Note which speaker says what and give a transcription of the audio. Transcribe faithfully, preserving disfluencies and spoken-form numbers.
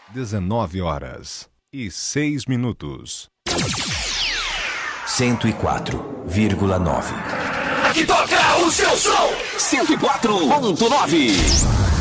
Speaker 1: dezenove horas e seis minutos.
Speaker 2: cento e quatro vírgula nove.
Speaker 3: Aqui toca o seu som!
Speaker 2: cento e quatro ponto nove.